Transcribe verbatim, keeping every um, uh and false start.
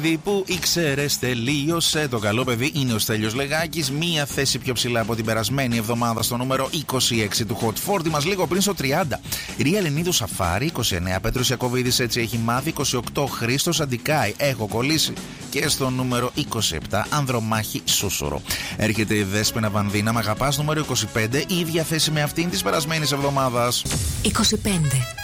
Που ήξερες τελείωσε. Το καλό παιδί είναι ο Στέλιος Λεγάκης. Μία θέση πιο ψηλά από την περασμένη εβδομάδα στο νούμερο είκοσι έξι του Hot σαράντα μας, λίγο πριν στο τριάντα. Ρία Ελενίδου Σαφάρη, είκοσι εννέα. Πέτρος Ιακωβίδης, έτσι έχει μάθει. είκοσι οκτώ. Χρήστος Αντικάη, έχω κολλήσει. Και στο νούμερο είκοσι επτά, Ανδρομάχη Σούσουρο. Έρχεται η Δέσποινα Βανδίνα, μ' αγαπάς, νούμερο είκοσι πέντε. Η ίδια θέση με αυτήν της περασμένης εβδομάδας. είκοσι πέντε.